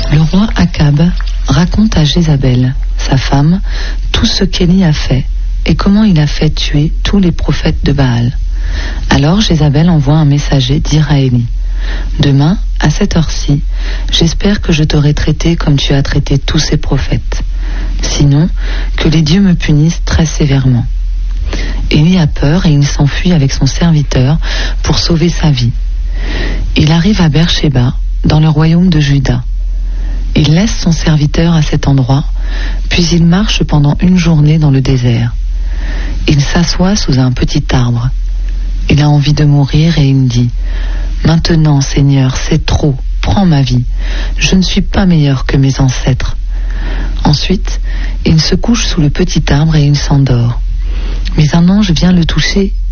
Le roi Akab raconte à Jézabel, sa femme, tout ce qu'Élie a fait et comment il a fait tuer tous les prophètes de Baal. Alors Jézabel envoie un messager dire à Élie: demain, à cette heure-ci, j'espère que je t'aurai traité comme tu as traité tous ces prophètes. Sinon, que les dieux me punissent très sévèrement. Élie a peur et il s'enfuit avec son serviteur pour sauver sa vie. Il arrive à Beersheba, dans le royaume de Juda. Il laisse son serviteur à cet endroit, puis il marche pendant une journée dans le désert. Il s'assoit sous un petit arbre. Il a envie de mourir et il dit: maintenant, Seigneur, c'est trop, prends ma vie. Je ne suis pas meilleur que mes ancêtres. Ensuite, il se couche sous le petit arbre et il s'endort. Mais un ange vient le toucher